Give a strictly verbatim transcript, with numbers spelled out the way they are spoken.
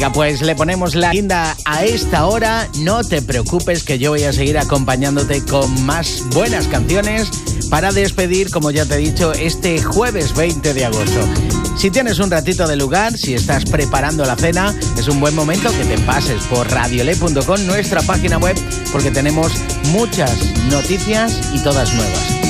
Pues le ponemos la guinda a esta hora. No te preocupes que yo voy a seguir acompañándote con más buenas canciones para despedir, como ya te he dicho, este jueves veinte de agosto. Si tienes un ratito de lugar, si estás preparando la cena, es un buen momento que te pases por radiole punto com, nuestra página web, porque tenemos muchas noticias y todas nuevas.